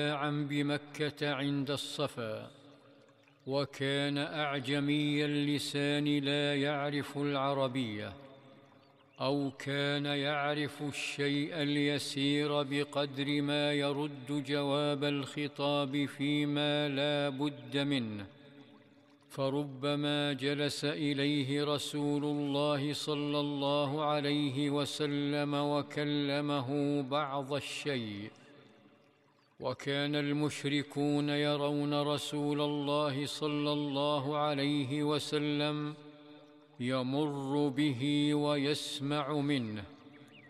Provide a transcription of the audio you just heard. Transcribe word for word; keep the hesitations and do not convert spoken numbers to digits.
عن بمكة عند الصفا، وكان أعجمي اللسان لا يعرف العربية، أو كان يعرف الشيء اليسير بقدر ما يرد جواب الخطاب فيما لا بد منه، فربما جلس إليه رسول الله صلى الله عليه وسلم وكلمه بعض الشيء. وكان المشركون يرون رسول الله صلى الله عليه وسلم يمر به ويسمع منه،